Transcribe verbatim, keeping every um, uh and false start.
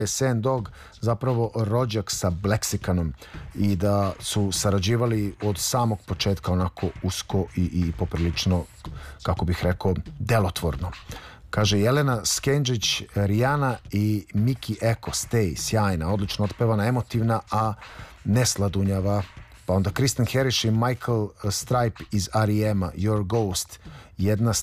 Sand Dog zapravo rođak sa Blexikanom i da su sarađivali od samog početka onako usko i, i poprilično, kako bih rekao, delotvorno. Kaže Jelena Skenđić, Rijana i Miki Eko, Stay, sjajna, odlično otpevana, emotivna, a nesladunjava. Pa onda Kristen Harris i Michael Stipe iz R E M-a, Your Ghost, jedna